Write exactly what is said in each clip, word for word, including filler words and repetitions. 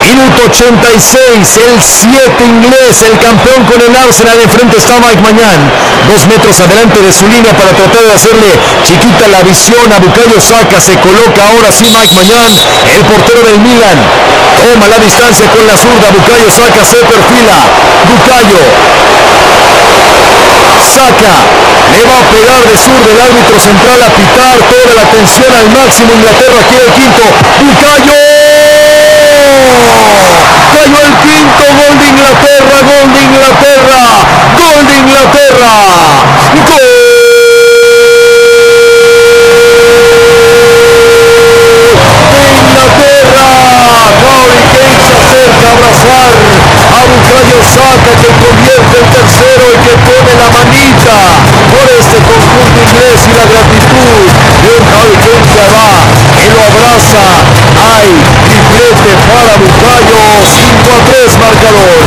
Minuto ochenta y seis, el siete inglés, el campeón con el Arsenal. Enfrente está Mike Maignan, dos metros adelante de su línea para tratar de hacerle chiquita la visión a Bukayo Saka. Se coloca ahora sí Mike Maignan, el portero del Milan. Toma la distancia con la zurda, Bukayo Saka se perfila. Bukayo Saka le va a pegar de zurda, el árbitro central a pitar. Toda la atención al máximo. Inglaterra quiere el quinto. Bukayo cayó el quinto. Gol de Inglaterra, gol de Inglaterra, gol de Inglaterra, gol de Inglaterra. Harry Kane se acerca a abrazar a Bukayo Saka, que convierte el tercero y que pone la manita por este conjunto inglés, y la gratitud de un Harry Kane que va, que lo abraza. Hay triplete para Bukayo, cinco a tres marcador.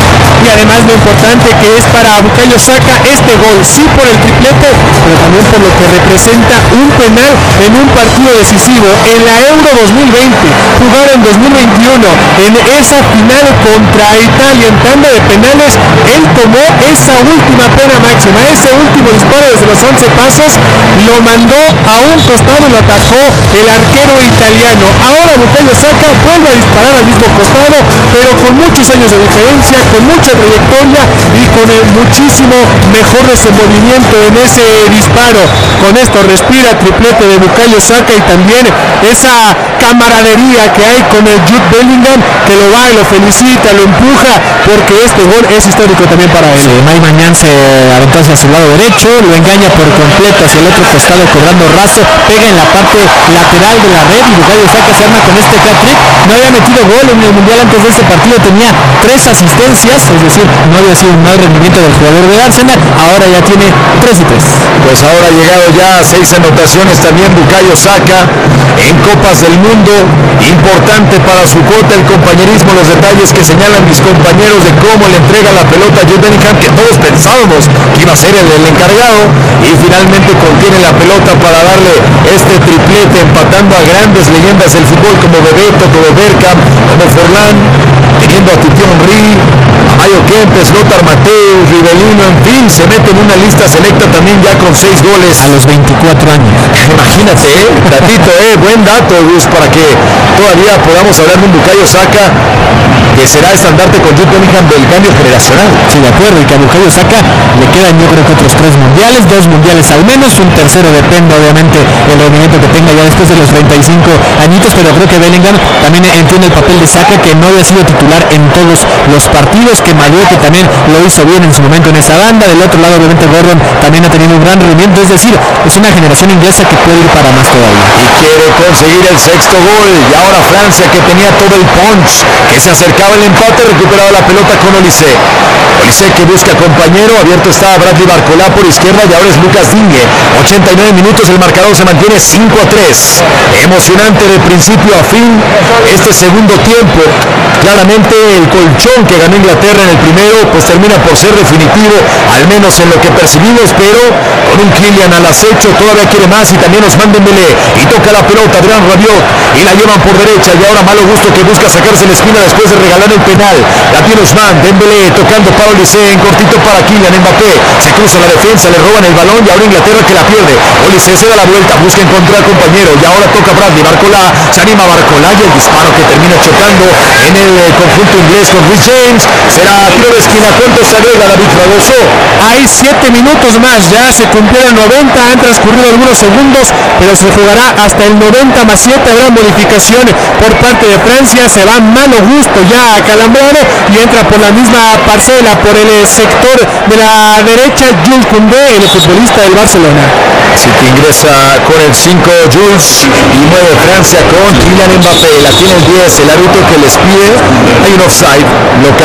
Y además lo importante que es para Bukayo Saka este gol, sí por el triplete, pero también por lo que representa un penal en un partido decisivo. En la Euro dos mil veinte, jugar en dos mil veintiuno, en esa final contra Italia en tanda de penales, él tomó esa última pena máxima, ese último disparo desde los once pasos, lo mandó a un costado y lo atajó el arquero italiano. Ahora Bukayo Saka vuelve a disparar al mismo costado, pero con muchos años de diferencia, con mucha trayectoria y con el muchísimo mejor desenvolvimiento en ese disparo. Con esto respira triplete de Bukayo Saka, y también esa camaradería que hay con el Jude Bellingham, que lo va y lo felicita, lo empuja, porque este gol es histórico también para él. Sí, Mike Maignan se aventó hacia su lado derecho, lo engaña por completo hacia el otro costado cobrando raso, pega en la parte lateral de la red y Bukayo Saka se arma con este hat-trick. No había metido gol en el Mundial antes de ese partido, tenía tres asistencias, es decir, no había sido un mal rendimiento del jugador de Arsenal. Ahora ya tiene tres y tres. Pues ahora ha llegado ya a seis anotaciones también Bukayo Saka en Copas del Mundo. Importante para su cuota el compañerismo, los detalles que señalan mis compañeros de cómo le entrega la pelota a Jude Bellingham, que todos pensábamos que iba a ser el, el encargado, y finalmente contiene la pelota para darle este triplete, empatando a grandes leyendas del fútbol como Bebeto, como Bergkamp, como Forlán, teniendo a Titi Henry, a Mario Kempes, Lothar Matthäus, Rivellino, en fin, se mete en una lista selecta también ya con seis goles. A los veinticuatro años. Imagínate, ¿eh? Datito, ¿eh? Buen dato, Gus, para que todavía podamos hablar de un Bukayo Saka que será estandarte con Jude Bellingham del cambio generacional. Sí, de acuerdo, y que a Bukayo Saka le quedan yo creo que otros tres mundiales, dos mundiales al menos, un tercero depende obviamente del rendimiento que tenga ya después de los treinta y cinco añitos, pero creo que Bellingham también entiende el papel de Saka, que no había sido titular en todos los partidos, que Mario, que también lo hizo bien en su momento en esa banda. Del otro lado obviamente Gordon también ha tenido un gran rendimiento, es decir, es una generación inglesa que puede ir para más todavía. Y quiere conseguir el sexto gol, y ahora Francia, que tenía todo el punch, que se acercaba el empate, recuperaba la pelota con Olise. Olise que busca compañero, abierto está Bradley Barcola por izquierda, y ahora es Lucas Digne. ochenta y nueve minutos, el marcador se mantiene cinco a tres. Emocionante de principio a fin este segundo tiempo. Claramente el colchón que ganó Inglaterra en el primero pues termina por ser definitivo, al menos en lo que percibimos, pero con un Kylian al acecho todavía quiere más, y también Ousmane Dembélé, y toca la pelota Adrien Rabiot, y la llevan por derecha, y ahora Malo Gusto, que busca sacarse la esquina después de regalar el penal. La tiene Ousmane Dembélé tocando para Olise, en cortito para Kylian Mbappé, se cruza la defensa, le roban el balón, y ahora Inglaterra que la pierde. Olise se da la vuelta, busca encontrar compañero, y ahora toca Bradley Barcola, se anima Barcola, y el disparo que termina chocando en el eh, conjunto inglés con Rhys James. Será tiro de esquina. ¿Cuánto se agrega, David Fragoso? Hay siete minutos más, ya se cumplieron noventa, han transcurrido algunos segundos, pero se jugará hasta el noventa más siete. Habrá modificación por parte de Francia, se va Malo Gusto ya a calambrado, y entra por la misma parcela, por el sector de la derecha, Jules Koundé, el futbolista del Barcelona. Así que ingresa con el cinco Jules, y mueve Francia con Kylian Mbappé. La tiene el diez, el árbitro que les pide, hay un offside, lo cazaron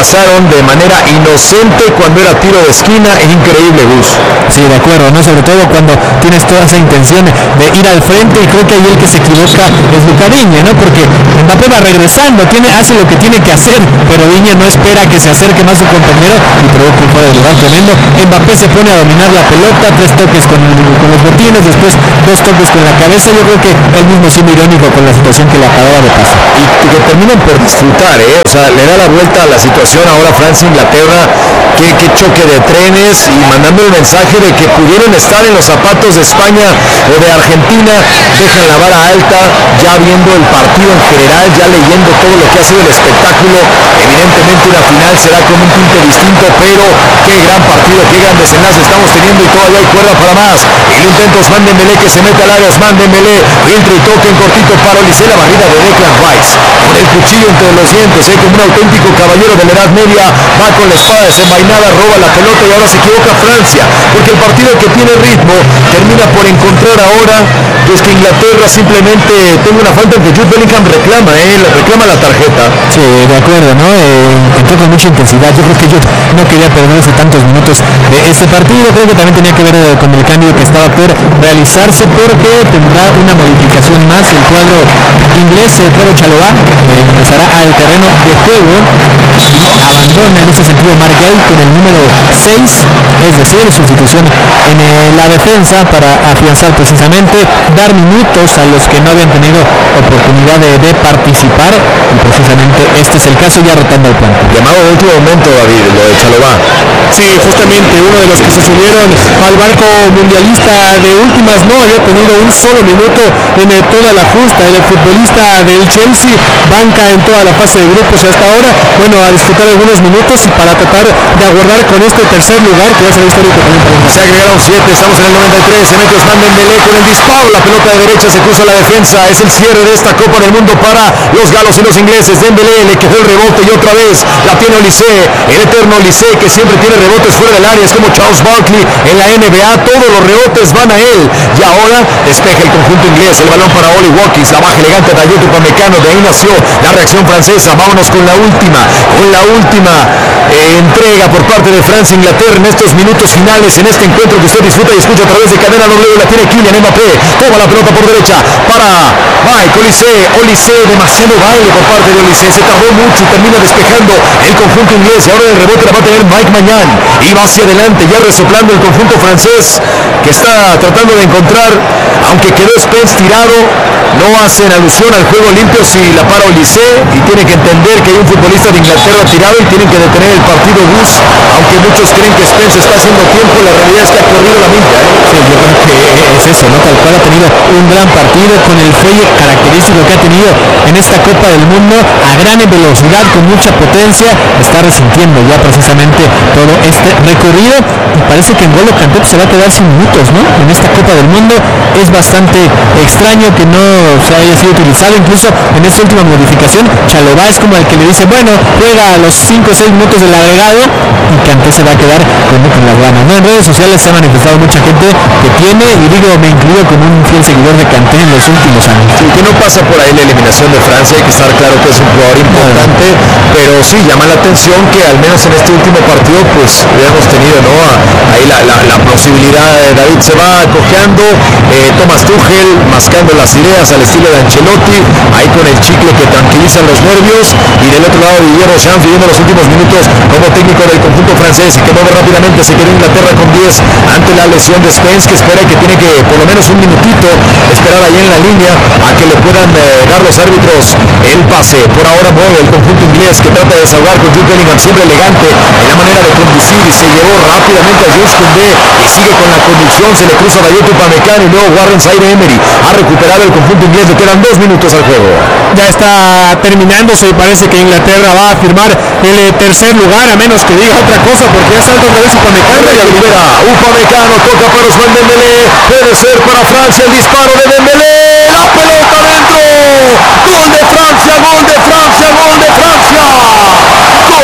marcaron de manera inocente cuando era tiro de esquina. Increíble, Gus. Sí, de acuerdo, ¿no? Sobre todo cuando tienes toda esa intención de ir al frente, y creo que ahí el que se equivoca es Luka Digne, ¿no? Porque Mbappé va regresando, tiene, hace lo que tiene que hacer, pero Digne no espera que se acerque más su compañero y provoca un fuera de lugar tremendo. Mbappé se pone a dominar la pelota, tres toques con, con los botines, después dos toques con la cabeza. Yo creo que él mismo siendo irónico con la situación que le acababa de pasar. Y que terminan por disfrutar, ¿eh? O sea, le da la vuelta a la situación ahora Francia-Inglaterra, qué, qué choque de trenes, y mandando el mensaje de que pudieron estar en los zapatos de España o de Argentina. Dejan la vara alta, ya viendo el partido en general, ya leyendo todo lo que ha sido el espectáculo. Evidentemente una final será con un tinte distinto, pero qué gran partido, qué gran desenlace estamos teniendo, y todavía hay cuerda para más. El intento es Ousmane Dembélé, que se mete al área. Ousmane Dembélé, filtra y toca en cortito para Olise, la barrida de Declan Rice, con el cuchillo entre los dientes, ¿eh? Como un auténtico caballero de la Edad Media, va con la espada desenvainada, roba la pelota, y ahora se equivoca Francia, porque el partido que tiene ritmo termina por encontrar ahora, pues que Inglaterra simplemente tenga una falta que Jude Bellingham reclama, ¿eh? reclama la tarjeta. Sí, de acuerdo, ¿no? Eh, entró con mucha intensidad. Yo creo que yo no quería perderse tantos minutos de este partido. Creo que también tenía que ver eh, con el cambio que estaba por realizarse, porque tendrá una modificación más. El cuadro inglés, el cuadro Chalobah, eh, ingresará al terreno de juego y abandona en ese sentido Mark Gay con el número seis, es decir, sustitución en eh, la defensa para afianzar precisamente, dar minutos a los que no habían tenido oportunidad de, de participar, y precisamente este es el caso, ya rotando el puente. Llamado de último momento, David, lo de Chalobah. Sí, justamente uno de los que se subieron al barco mundialista de últimas no había tenido un solo minuto en eh, toda la justa. El futbolista del Chelsea banca en toda la fase de grupos hasta ahora, bueno, a disfrutar algunos minutos para tratar de aguardar con este tercer lugar, que va a ser histórico también para nosotros. Se agregaron siete, estamos en el noventa y tres, se mete Ousmane Dembélé con el disparo, la pelota de derecha se cruza la defensa, es el cierre de esta Copa del Mundo para los galos y los ingleses. Dembélé le quedó el rebote y otra vez la tiene Olise, el eterno Olise, que siempre tiene rebotes fuera del área, es como Charles Barkley en la N B A, todos los rebotes van a él, y ahora despeja el conjunto inglés, el balón para Oli Watkins, la baja elegante de Ayew Upamecano, de ahí nació la reacción francesa. Vámonos con la última, con la última eh, entrega por parte de Francia-Inglaterra en estos minutos finales, en este encuentro que usted disfruta y escucha a través de Cadena W. La tiene Kylian Mbappé, toma la pelota por derecha para Mike Olise, Olise, demasiado baile por parte de Olise, se tardó mucho y termina despejando el conjunto inglés, y ahora el rebote la va a tener Mike Maignan, y va hacia adelante, ya resoplando el conjunto francés, que está tratando de encontrar, aunque quedó Spence tirado, no hacen alusión al juego limpio si la para Olise, y tiene que entender que hay un futbolista de Inglaterra tirado y tienen que detener el partido Bus, aunque muchos creen que Spence está haciendo tiempo, la realidad es que ha corrido la milla, ¿eh? Sí, yo creo que es eso, ¿no? Tal cual ha tenido un gran partido con el fuelle característico que ha tenido en esta Copa del Mundo, a gran velocidad, con mucha potencia, está resintiendo ya precisamente todo este recorrido, y parece que N'Golo Kanté se va a quedar sin minutos, ¿no? En esta Copa del Mundo es bastante extraño que no se haya sido utilizado, incluso en esta última modificación, Chalobah es como el que le dice, bueno, juega a los cinco o seis minutos del agregado, y Kanté se va a quedar con, con las ganas, ¿no? En redes sociales se ha manifestado mucha gente que tiene, y digo, me incluyo como un fiel seguidor de Kanté en los últimos años. Sí, que no pasa por ahí la eliminación de Francia, hay que estar claro que es un jugador importante, pero sí llama la atención que al menos en este último partido pues hubiéramos tenido, ¿no? Ahí la, la, la posibilidad de David se va cojeando, eh, Thomas Tuchel mascando las ideas al estilo de Ancelotti, ahí con el chicle que tranquiliza los nervios, y del otro lado Didier Deschamps viviendo los últimos minutos como técnico del conjunto francés, y que mueve rápidamente, se quedó Inglaterra con diez ante la lesión de Spence, que espera que tiene que por lo menos un minutito esperar ahí en la línea a que le puedan eh, dar los árbitros el pase. Por ahora mueve el conjunto inglés, que trata de desahogar con Jude Bellingham, siempre elegante en la manera de conducir, y se llevó rápidamente a Jules Koundé, y sigue con la conducción, se le cruza a Ayew Upamecano, y luego Warren Zaïre-Emery ha recuperado el conjunto inglés, le quedan dos minutos al juego. Ya está terminándose, y parece que Inglaterra va a firmar el eh, tercer lugar, a menos que diga otra cosa, porque ya salta otra vez Upamecano y recupera Upamecano, toca para Ousmane Dembélé, puede ser para Francia el disparo de Dembélé, la pelota dentro, gol de Francia, gol de Francia, gol de Francia, gol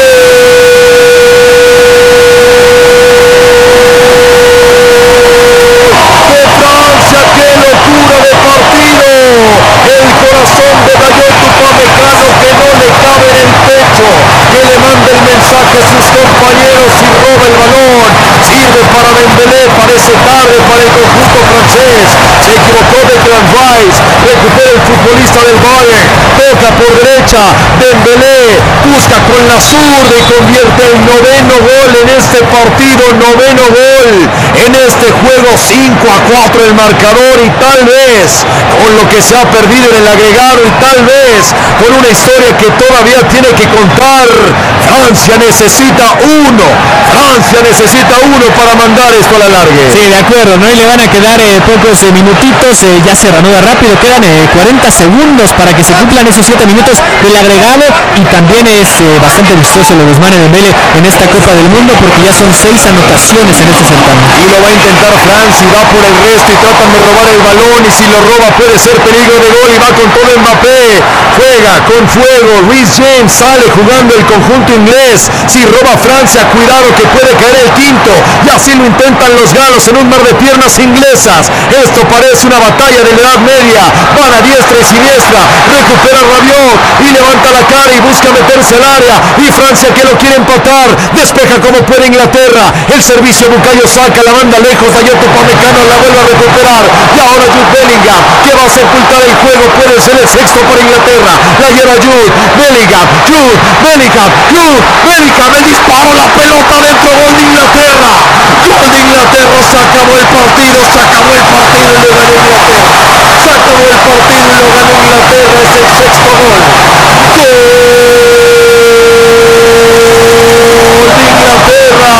de Francia, qué locura de partido, el corazón de Ayew Upamecano que no le cabe en el pecho, que le manda el mensaje a su Rice, recupera el futbolista del Bayern, toca por derecha, Dembélé, busca con la zurda y convierte el noveno gol en este partido, noveno gol en este juego, cinco a cuatro el marcador, y tal vez con lo que se ha perdido en el agregado y tal vez con una historia que todavía tiene que contar. Francia necesita uno, Francia necesita uno para mandar esto a la largue. Sí, de acuerdo, ¿no? Y le van a quedar eh, pocos eh, minutitos, eh, ya se reanuda rápido, quedan eh, cuarenta segundos para que se cumplan esos siete minutos del agregado, y también es eh, bastante vistoso lo de Ousmane Dembélé en esta Copa del Mundo, porque ya son seis anotaciones en este certamen. Y lo va a intentar Francia, y va por el resto y tratan de robar el balón, y si lo roba puede ser peligro de gol, y va con todo Mbappé, juega con fuego, Reece James sale jugando el conjunto inglés, si roba Francia, cuidado que puede caer el quinto, y así lo intentan los galos en un mar de piernas inglesas. Esto parece una batalla de la Edad Media, van a diestra y siniestra, recupera Rabiot y levanta la cara y busca meterse al área, y Francia que lo quiere empatar, despeja como puede Inglaterra, el servicio Bukayo Saka, la manda lejos, Dayot Upamecano la vuelve a recuperar, y ahora Jude Bellingham, que va a sepultar el juego, puede ser el sexto por Inglaterra, la lleva Jude Bellingham, Jude Bellingham, Jude Bellingham, el disparo, la pelota dentro, gol de Inglaterra, gol de Inglaterra, se acabó el partido, se acabó el partido y lo ganó Inglaterra, se acabó el partido y lo ganó Inglaterra, es el sexto gol, gol de Inglaterra,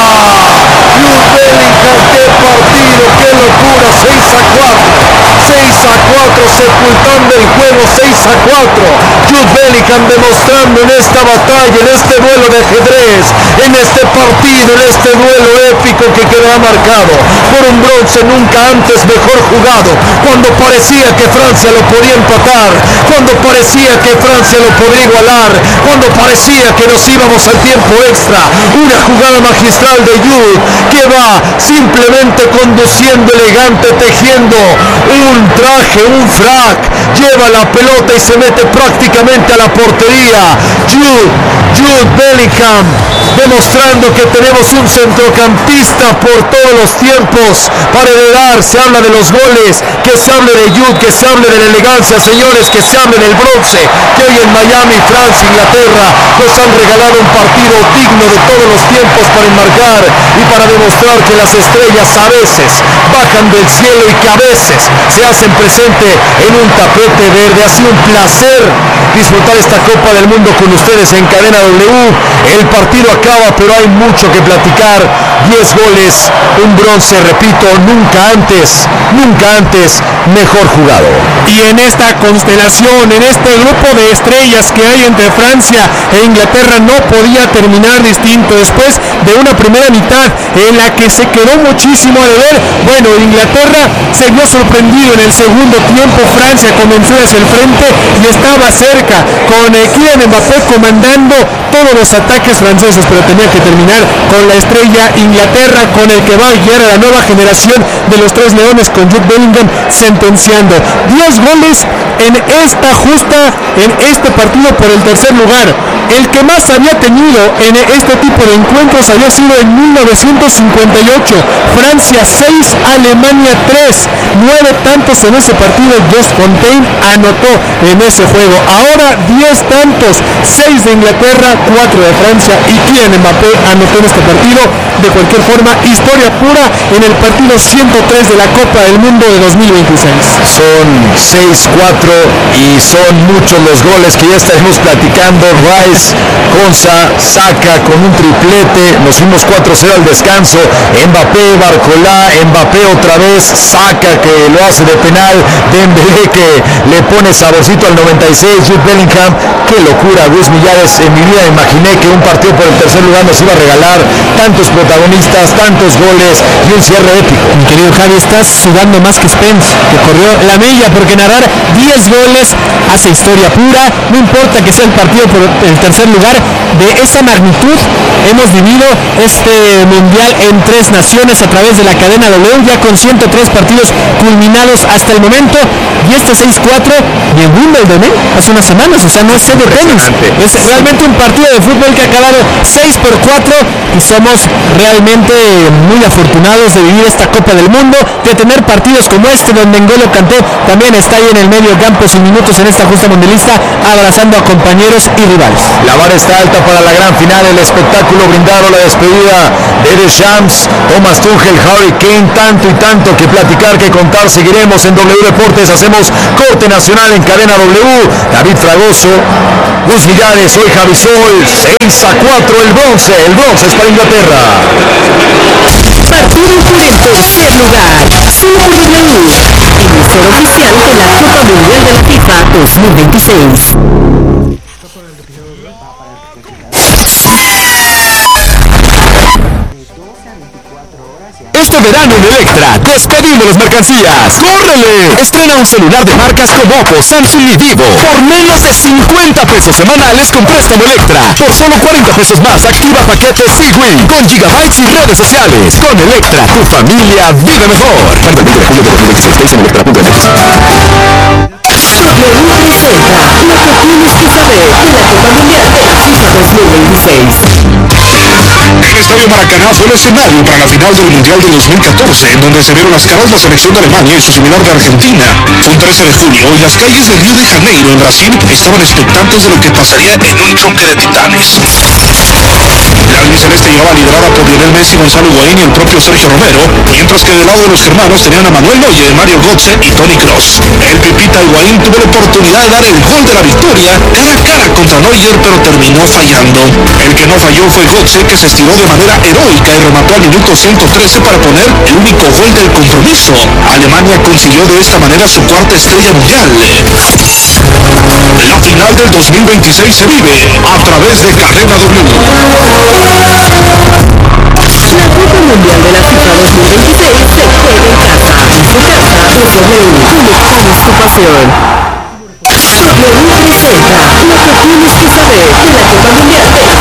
Jude Bellingham, qué partido, qué locura, seis a cuatro, seis a cuatro, sepultando el juego, seis a cuatro, Jude Bellingham demostrando en esta batalla, en este duelo de ajedrez, en este partido, en este duelo épico que quedará marcado por un bronce nunca antes mejor jugado, cuando parecía que Francia lo podía empatar, cuando parecía que Francia lo podía igualar, cuando parecía que nos íbamos al tiempo extra, una jugada magistral de Jude que va simplemente conduciendo elegante, tejiendo un traje, un frac, lleva la pelota y se mete prácticamente a la portería. Jude, Jude Bellingham, demostrando que tenemos un centrocampista por todos los tiempos para heredar. Se habla de los goles, que se hable de Jude, que se hable de la elegancia, señores, que se hable del bronce, que hoy en Miami, Francia, Inglaterra nos han regalado un partido digno de todos los tiempos para enmarcar y para demostrar que las estrellas a veces bajan del cielo y que a veces se hacen presente en un tapete verde. Ha sido un placer disfrutar esta Copa del Mundo con ustedes en Cadena W. El partido acaba, pero hay mucho que platicar. diez goles, un bronce, repito, nunca antes, nunca antes mejor jugado. Y en esta constelación, en este grupo de estrellas que hay entre Francia e Inglaterra, no podía terminar distinto. Después de una primera mitad en la que se quedó muchísimo a deber, bueno, Inglaterra se vio sorprendido en el segundo tiempo. Francia comenzó hacia el frente y estaba cerca, con eh, Kylian Mbappé comandando todos los ataques franceses, pero tenía que terminar con la estrella Inglaterra, con el que va a guiar a la nueva generación de los Tres Leones, con Jude Bellingham sentenciando diez goles en esta justa, en este partido por el tercer lugar. El que más había tenido en este tipo de encuentros había sido en mil novecientos cincuenta y ocho, Francia seis, Alemania tres, nueve tantos en ese partido. Just Fontaine anotó en ese juego. Ahora diez tantos, seis de Inglaterra, cuatro de Francia, y Kylian Mbappé anotó en este partido. De cualquier forma, historia pura en el partido ciento tres de la Copa del Mundo de dos mil veintiséis. Son seis cuatro y son muchos los goles que ya estaremos platicando. Rice, Konsa, Saka con un triplete, nos fuimos cuatro cero al descanso. Mbappé, Barcolá, Mbappé otra vez, Saka que lo hace de penal, Dembélé que le pone saborcito al noventa y seis, Jude Bellingham, qué locura. Luis Millares, en mi vida imaginé que un partido por el tercer lugar nos iba a regalar tantos protagonistas, tantos goles y un cierre épico. Mi querido Javi, estás sudando más que Spence, que corrió la milla, porque narrar diez goles hace historia pura. No importa que sea el partido por el tercer lugar, de esa magnitud hemos vivido este mundial en tres naciones a través de la cadena W, ya con ciento tres partidos culminados hasta el momento, y este seis cuatro de Wimbledon, ¿eh? Hace unas semanas, o sea, no es sede tenis, es realmente un partido de fútbol que ha acabado seis por cuatro y somos realmente realmente muy afortunados de vivir esta Copa del Mundo, de tener partidos como este donde N'Golo Kanté también está ahí en el medio campo sin minutos en esta justa mundialista, abrazando a compañeros y rivales. La vara está alta para la gran final, el espectáculo brindado, la despedida de Deschamps, Thomas Tuchel, Harry Kane, tanto y tanto que platicar, que contar. Seguiremos en W Deportes, hacemos corte nacional en cadena W. David Fragoso, Gus Millares, soy Javi Sol. Seis a cuatro el bronce, el bronce es para Inglaterra. Partido por el tercer lugar, solo por W, emisor oficial de la Copa Mundial de la FIFA dos mil veintiséis. Este verano en Electra, despedimos las mercancías. ¡Córrele! Estrena un celular de marcas como Oppo, Samsung y Vivo por menos de cincuenta pesos semanales con préstamo Electra. Por solo cuarenta pesos más, activa paquete Sigwin con gigabytes y redes sociales. Con Electra, tu familia vive mejor. Válido el veinte de julio de dos mil dieciséis en electra punto m x. W presenta lo que tienes que saber de la Copa Mundial de la FIFA dos mil veintiséis. El Estadio Maracaná fue el escenario para la final del Mundial de dos mil catorce, en donde se vieron las caras la selección de Alemania y su similar de Argentina. Fue un trece de julio y las calles de Río de Janeiro, en Brasil, estaban expectantes de lo que pasaría en un choque de titanes. La albiceleste llegaba liderada por Lionel Messi, Gonzalo Higuaín y el propio Sergio Romero, mientras que del lado de los germanos tenían a Manuel Neuer, Mario Götze y Toni Kroos. El Pipita Higuaín tuvo la oportunidad de dar el gol de la victoria cara a cara contra Neuer, pero terminó fallando. El que no falló fue Götze, que se estiró de manera heroica y remató al minuto ciento trece para poner el único gol del compromiso. Alemania consiguió de esta manera su cuarta estrella mundial. La final del dos mil veintiséis se vive a través de Cadena W. La Copa Mundial de la FIFA dos mil veintiséis se juega en casa. En su casa es W, conectamos tu pasión. W presenta lo que tienes que saber de la Copa Mundial de la